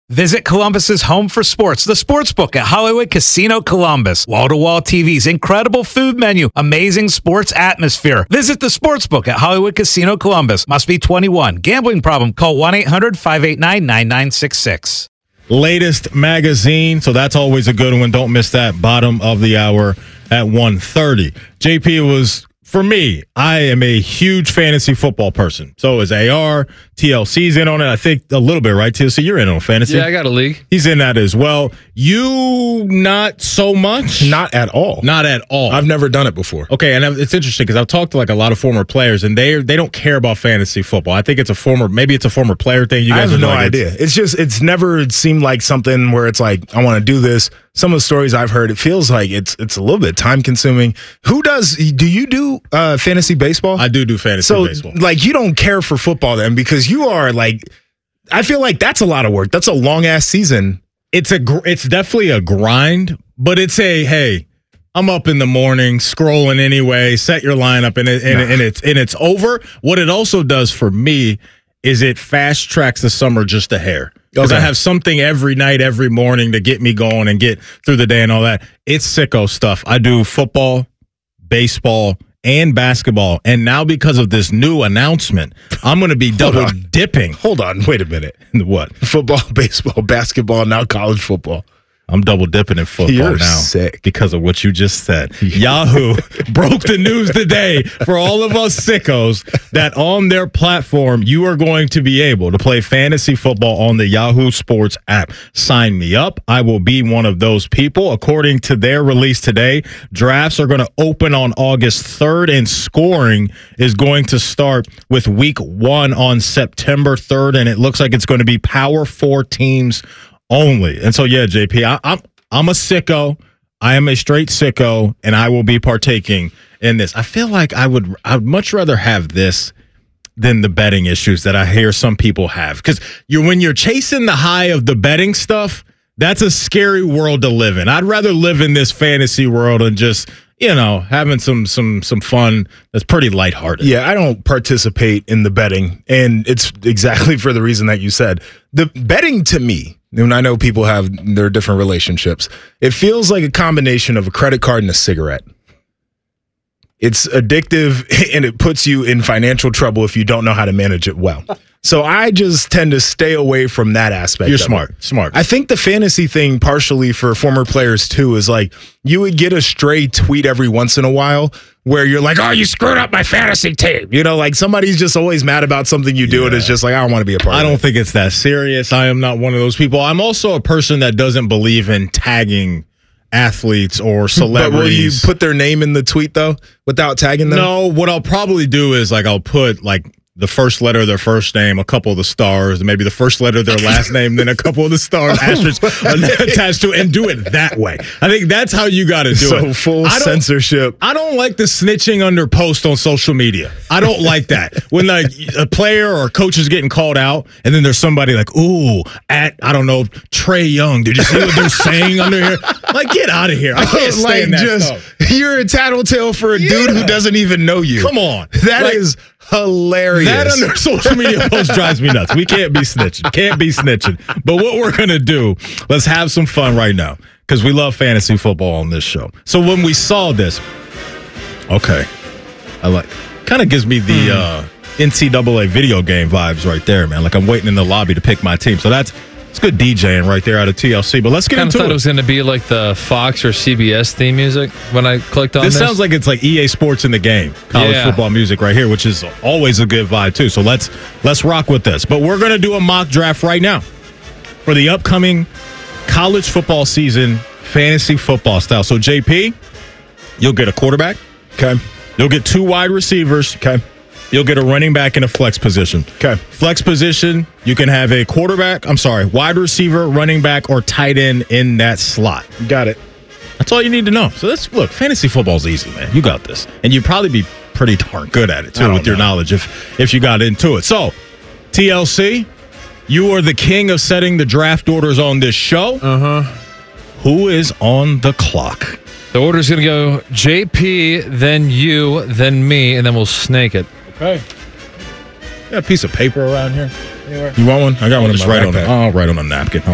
Visit Columbus's home for sports, the Sportsbook at Hollywood Casino Columbus. Wall-to-wall TVs, incredible food menu, amazing sports atmosphere. Visit the Sportsbook at Hollywood Casino Columbus. Must be 21. Gambling problem? Call 1-800-589-9966. Latest magazine, so that's always a good one. Don't miss that. Bottom of the hour at 1:30. JP, was, for me, I am a huge fantasy football person. So is AR. TLC's in on it. I think a little bit, right, TLC? You're in on fantasy. Yeah, I got a league. He's in that as well. You not so much? Not at all. Not at all. I've never done it before. Okay, and it's interesting because I've talked to like a lot of former players, and they don't care about fantasy football. I think maybe it's a former player thing. You guys I have no like idea. It's never seemed like something where it's like, I want to do this. Some of the stories I've heard, it feels like it's a little bit time consuming. Do you do fantasy baseball? I do fantasy baseball. So like, you don't care for football then, because you are like, I feel like that's a lot of work. That's a long ass season. It's definitely a grind, but it's hey, I'm up in the morning scrolling anyway. Set your lineup and it's over. What it also does for me is it fast tracks the summer just a hair. Because I have something every night, every morning to get me going and get through the day and all that. It's sicko stuff. I do football, baseball, and basketball. And now because of this new announcement, I'm going to be double dipping. Hold on. Wait a minute. What? Football, baseball, basketball, now college football. I'm double dipping in football You're now sick. because of what you just said. Yahoo broke the news today for all of us sickos that on their platform, you are going to be able to play fantasy football on the Yahoo Sports app. Sign me up. I will be one of those people. According to their release today, drafts are going to open on August 3rd, and scoring is going to start with week 1 on September 3rd, and it looks like it's going to be Power 4 teams only. And so, yeah, JP, I'm a sicko. I am a straight sicko, and I will be partaking in this. I feel like I'd much rather have this than the betting issues that I hear some people have. Because when you're chasing the high of the betting stuff, that's a scary world to live in. I'd rather live in this fantasy world and just, having some fun that's pretty lighthearted. Yeah, I don't participate in the betting, and it's exactly for the reason that you said. The betting, to me, and I know people have their different relationships, it feels like a combination of a credit card and a cigarette. It's addictive, and it puts you in financial trouble if you don't know how to manage it well. So I just tend to stay away from that aspect. You're smart. I think the fantasy thing, partially for former players too, is like you would get a stray tweet every once in a while where you're like, "Oh, you screwed up my fantasy team." Like somebody's just always mad about something you do, and it's just like, I don't want to be a part of it. I don't think it's that serious. I am not one of those people. I'm also a person that doesn't believe in tagging athletes or celebrities. But will you put their name in the tweet though, without tagging them? No, what I'll probably do is I'll put the first letter of their first name, a couple of the stars, maybe the first letter of their last name, then a couple of the stars asterisks attached to it, and do it that way. I think that's how you got to do it. So full censorship. I don't like the snitching under post on social media. I don't like that. When a player or a coach is getting called out, and then there's somebody Trey Young. Did you see what they're saying under here? Get out of here. I can't stand that stuff. You're a tattle for a dude who doesn't even know you. Come on. That is hilarious. That under social media post drives me nuts. We can't be snitching. But what we're going to do, let's have some fun right now, because we love fantasy football on this show. So when we saw this, kind of gives me the NCAA video game vibes right there, man. I'm waiting in the lobby to pick my team. So it's good DJing right there out of TLC. But let's get into it. I thought it was going to be like the Fox or CBS theme music when I clicked on this. This sounds like it's like EA Sports in the game. College football music right here, which is always a good vibe too. So let's rock with this. But we're going to do a mock draft right now for the upcoming college football season, fantasy football style. So JP, you'll get a quarterback. Okay. You'll get 2 wide receivers. Okay. You'll get a running back in a flex position. Okay. Flex position, you can have a wide receiver, running back, or tight end in that slot. Got it. That's all you need to know. So look, fantasy football's easy, man. You got this. And you'd probably be pretty darn good at it, too, with your knowledge if you got into it. So, TLC, you are the king of setting the draft orders on this show. Uh-huh. Who is on the clock? The order's going to go JP, then you, then me, and then we'll snake it. Okay. Got a piece of paper around here anywhere? You want one? I got one. I'll write on a napkin.